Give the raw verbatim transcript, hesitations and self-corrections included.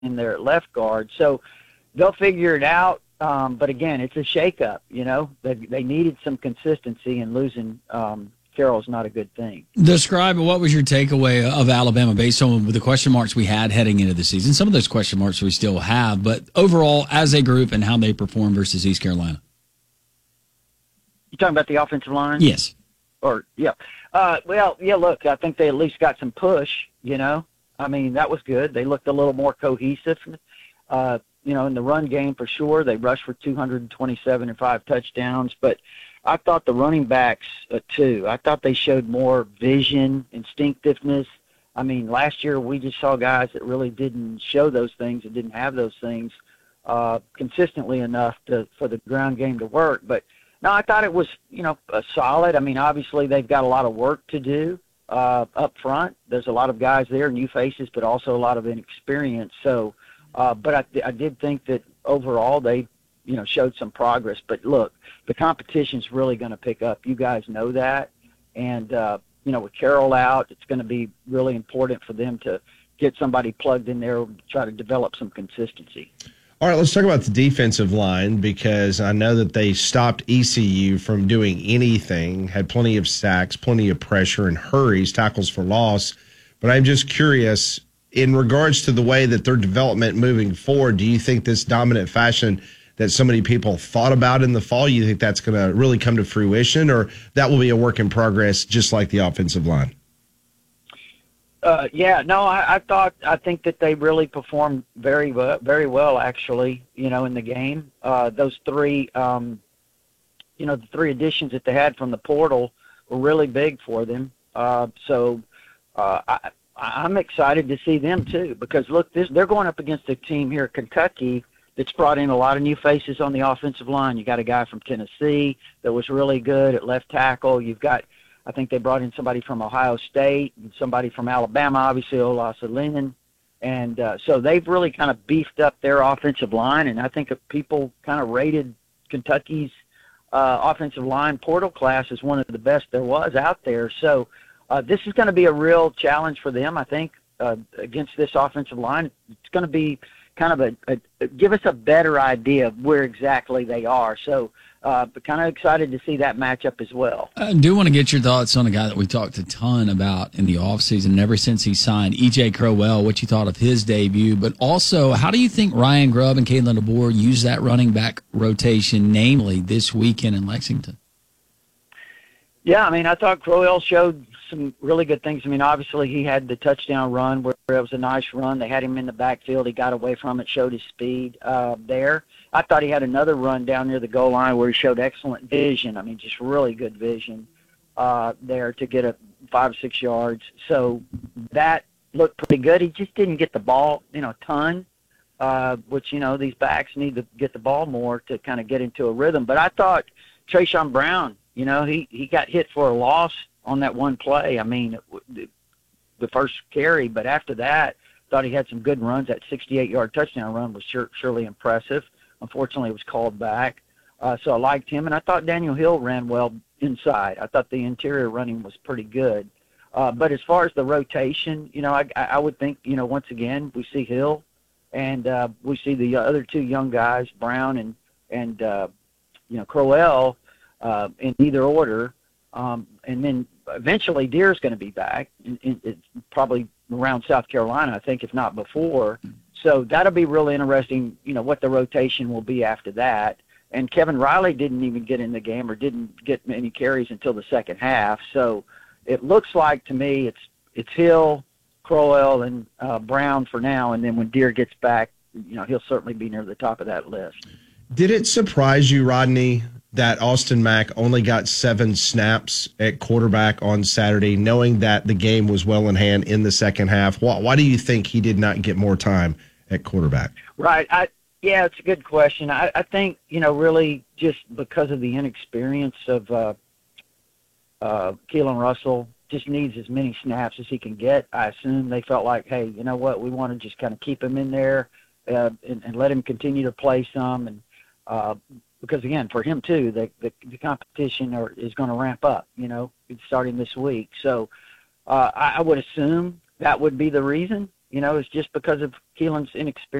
in there at left guard. So they'll figure it out. Um, but again, it's a shakeup. You know, they they needed some consistency, and losing um, Carroll's not a good thing. Describe what was your takeaway of Alabama based on the question marks we had heading into the season. Some of those question marks we still have, but overall as a group and how they perform versus East Carolina. You talking about the offensive line? Yes. Or yeah. Uh, well, yeah. Look, I think they at least got some push. You know, I mean that was good. They looked a little more cohesive. Uh, you know, in the run game for sure. They rushed for two hundred twenty-seven and five touchdowns, but I thought the running backs, uh, too, I thought they showed more vision, instinctiveness. I mean, last year we just saw guys that really didn't show those things and didn't have those things uh, consistently enough to, for the ground game to work. But, no, I thought it was, you know, uh, solid. I mean, obviously they've got a lot of work to do uh, up front. There's a lot of guys there, new faces, but also a lot of inexperience. So, uh, but I, I did think that overall they, you know, showed some progress. But look, the competition's really going to pick up. You guys know that. And, uh, you know, with Carroll out, it's going to be really important for them to get somebody plugged in there and try to develop some consistency. All right, let's talk about the defensive line, because I know that they stopped E C U from doing anything, had plenty of sacks, plenty of pressure and hurries, tackles for loss. But I'm just curious, in regards to the way that their development moving forward, do you think this dominant fashion that so many people thought about in the fall, you think that's going to really come to fruition, or that will be a work in progress just like the offensive line? Uh, yeah, no, I, I thought, I think that they really performed very well, very well, actually, you know, in the game. Uh, those three, um, you know, the three additions that they had from the portal were really big for them. Uh, so uh, I, I'm excited to see them too, because look, this, they're going up against a team here, Kentucky, that's brought in a lot of new faces on the offensive line. You got a guy from Tennessee that was really good at left tackle. You've got, I think they brought in somebody from Ohio State and somebody from Alabama, obviously Olasolinen. And uh, so they've really kind of beefed up their offensive line, and I think people kind of rated Kentucky's uh, offensive line portal class as one of the best there was out there. So uh, this is going to be a real challenge for them, I think, uh, against this offensive line. It's going to be kind of a, a, a give us a better idea of where exactly they are. So uh, but kind of excited to see that matchup as well. I do want to get your thoughts on a guy that we talked a ton about in the offseason, and ever since he signed, E J Crowell, what you thought of his debut, but also how do you think Ryan Grubb and Kalen DeBoer use that running back rotation, namely this weekend in Lexington? Yeah, I mean, I thought Crowell showed some really good things. I mean, obviously he had the touchdown run where it was a nice run. They had him in the backfield. He got away from it, showed his speed uh, there. I thought he had another run down near the goal line where he showed excellent vision. I mean, just really good vision uh, there to get a five or six yards. So that looked pretty good. He just didn't get the ball, you know, a ton, uh, which, you know, these backs need to get the ball more to kind of get into a rhythm. But I thought Trayshawn Brown, you know, he, he got hit for a loss on that one play. I mean, the first carry, but after that, thought he had some good runs. That sixty-eight-yard touchdown run was sure, surely impressive. Unfortunately, it was called back. Uh, so I liked him, and I thought Daniel Hill ran well inside. I thought the interior running was pretty good. Uh, but as far as the rotation, you know, I, I would think, you know, once again, we see Hill, and uh, we see the other two young guys, Brown and, and uh, you know, Crowell, uh, in either order. Um, and then eventually Deere's going to be back, in, in, it's probably around South Carolina, I think, if not before. So that'll be really interesting, you know, what the rotation will be after that. And Kevin Riley didn't even get in the game or didn't get many carries until the second half. So it looks like to me it's it's Hill, Crowell, and uh, Brown for now. And then when Deere gets back, you know, he'll certainly be near the top of that list. Did it surprise you, Rodney, that Austin Mack only got seven snaps at quarterback on Saturday, knowing that the game was well in hand in the second half? Why, why do you think he did not get more time at quarterback? Right. I, yeah, it's a good question. I, I think, you know, really just because of the inexperience of uh, uh, Keelan Russell, just needs as many snaps as he can get. I assume they felt like, hey, you know what, we want to just kind of keep him in there uh, and, and let him continue to play some. And uh, because, again, for him, too, the, the, the competition are, is going to ramp up, you know, starting this week. So uh, I, I would assume that would be the reason. you know, it's just because of Keelan's inexperience.